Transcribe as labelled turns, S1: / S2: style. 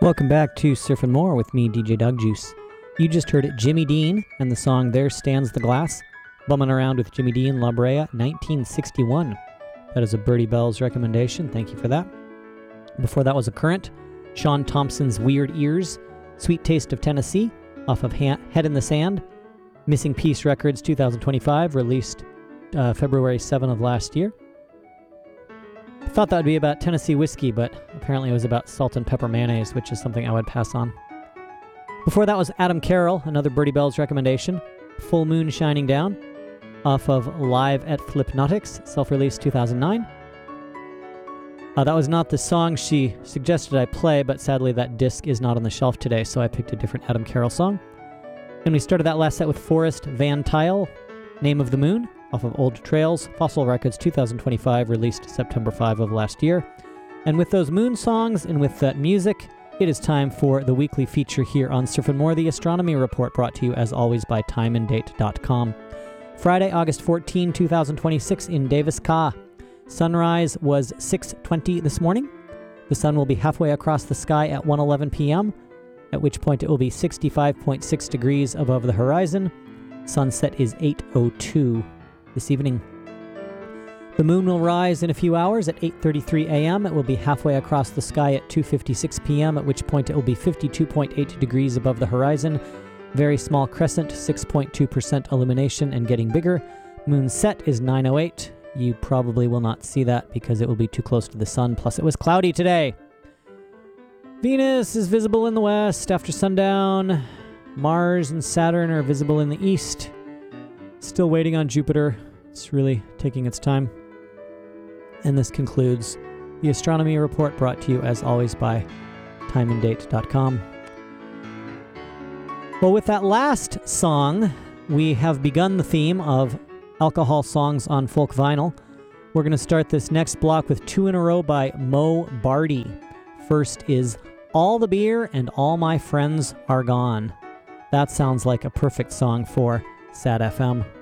S1: Welcome back to Surf and More with me, DJ Doug Juice. You just heard Jimmy Dean and the song There Stands the Glass, Bumming Around with Jimmy Dean, La Brea, 1961. That is a Birdie Bells recommendation. Thank you for that. Before that was a current, Sean Thompson's Weird Ears, Sweet Taste of Tennessee, off of Head in the Sand, Missing Piece Records 2025, released February 7 of last year. I thought that would be about Tennessee whiskey, but apparently it was about salt and pepper mayonnaise, which is something I would pass on. Before that was Adam Carroll, another Birdie Bells recommendation, Full Moon Shining Down, off of Live at Flipnotics, self-released 2009. That was not the song she suggested I play, but sadly that disc is not on the shelf today, so I picked a different Adam Carroll song. And we started that last set with Forrest Van Tile, Name of the Moon, off of Old Trails, Fossil Records 2025, released September 5 of last year. And with those moon songs and with that music, it is time for the weekly feature here on Surf and More, the Astronomy Report, brought to you as always by timeanddate.com. Friday, August 14, 2026 in Davis, Ka. Sunrise was 6:20 this morning. The sun will be halfway across the sky at 1:11 p.m., at which point it will be 65.6 degrees above the horizon. Sunset is 8:02 this evening. The moon will rise in a few hours at 8:33 a.m. It will be halfway across the sky at 2:56 p.m., at which point it will be 52.8 degrees above the horizon. Very small crescent, 6.2% illumination and getting bigger. Moon set is 9:08. You probably will not see that because it will be too close to the sun, plus it was cloudy today. Venus is visible in the west after sundown. Mars and Saturn are visible in the east. Still waiting on Jupiter. It's really taking its time. And this concludes the Astronomy Report, brought to you as always by timeanddate.com. Well, with that last song, we have begun the theme of alcohol songs on folk vinyl. We're going to start this next block with two in a row by Mo Bardi. First is All the Beer and All My Friends Are Gone. That sounds like a perfect song for Sad FM.